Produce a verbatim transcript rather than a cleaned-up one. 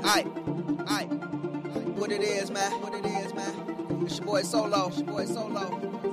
Aight, aight, what it is, man? What it is, man? It's your boy Solo. It's your boy Solo.